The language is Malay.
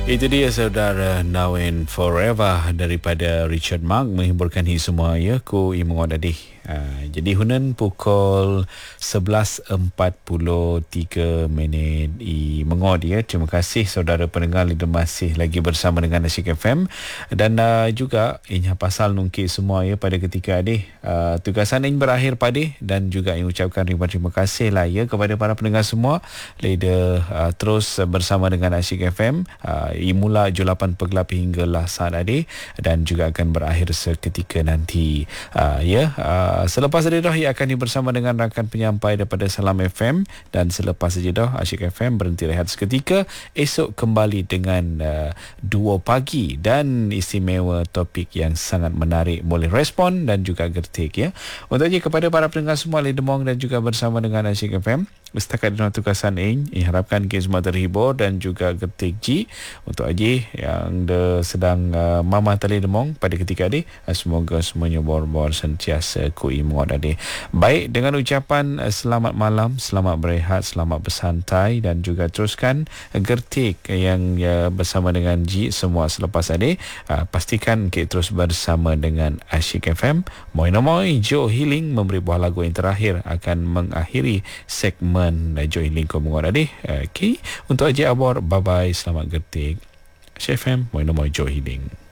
Itu dia saudara Now and Forever daripada Richard Mark menghiburkan hi semua ya ku imu tadi. Jadi hunan pukul 11.43 i mengod ya. Terima kasih saudara pendengar yang masih lagi bersama dengan Asyik FM dan juga inya pasal nungki semua ya pada ketika ini tugasan ini berakhir pada dan juga yang ucapkan terima kasih lah ya kepada para pendengar semua leader terus bersama dengan Asyik FM mula julapan pegelap hinggalah saat tadi dan juga akan berakhir seketika nanti selepas ini dah ia akan bersama dengan rakan penyampai daripada Salam FM dan selepas saja dah Asyik FM berhenti rehat seketika. Esok kembali dengan 2 pagi dan istimewa topik yang sangat menarik, boleh respon dan juga gertik ya. Untuk kepada para pendengar semua Ledemong dan juga bersama dengan Asyik FM setakat dengan tugasan ini harapkan kita semua terhibur dan juga gertik G untuk Haji yang sedang mama tali demong pada ketika ini. Semoga semuanya bor-bor sentiasa kuimu tadi. Baik, dengan ucapan selamat malam, selamat berehat, selamat bersantai dan juga teruskan gertik yang bersama dengan G semua selepas tadi. Pastikan kita terus bersama dengan Asyik FM. Moi Joe Healing memberi buah lagu yang terakhir akan mengakhiri segmen Joe Healing kau menguat tadi. Okay, untuk Haji Abor, bye bye, selamat gertik. Asyik FM, Joe Healing.